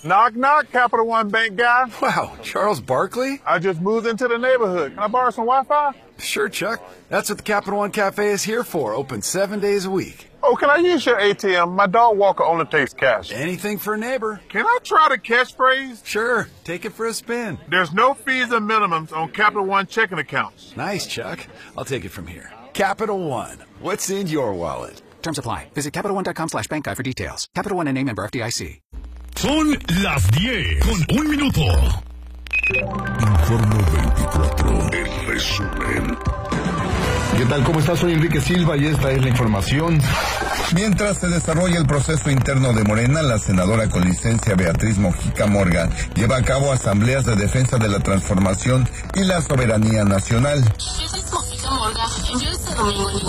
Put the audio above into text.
Knock, knock, Capital One Bank guy. Wow, Charles Barkley? I just moved into the neighborhood. Can I borrow some Wi-Fi? Sure, Chuck. That's what the Capital One Cafe is here for. Open 7 days a week. Oh, can I use your ATM? My dog walker only takes cash. Anything for a neighbor. Can I try the catchphrase? Sure, take it for a spin. There's no fees or minimums on Capital One checking accounts. Nice, Chuck. I'll take it from here. Capital One. What's in your wallet? Terms apply. Visit CapitalOne.com/bankguide for details. Capital One, a member FDIC. Son las 10 con 1 minuto. Informe 24, el resumen. ¿Qué tal? ¿Cómo estás? Soy Enrique Silva y esta es la información. Mientras se desarrolla el proceso interno de Morena, la senadora con licencia Beatriz Mojica Morgan lleva a cabo asambleas de defensa de la transformación y la soberanía nacional. Beatriz Mojica Morgan envió este domingo en